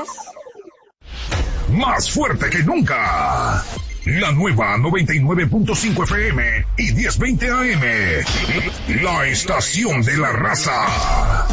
es... Más fuerte que nunca. La nueva 99.5 FM y 1020 AM. La estación de la raza.